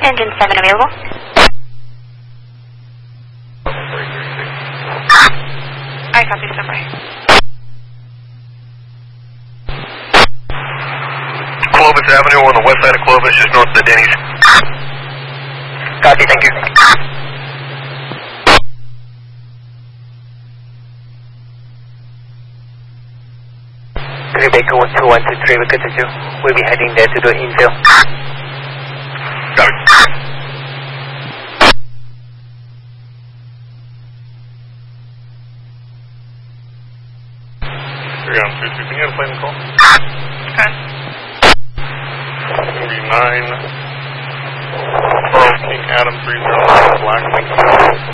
Engine 7 available. I copy, standby. Clovis Avenue on the west side of Clovis, just north of the Denny's. Copy, thank you. Baker 12123, we continue. We'll be heading there to do infill. Got it. Carry on, 2-2. Can you have a plane call? Okay. It's going to be 9 Charles King Adam 30 Black Lincoln.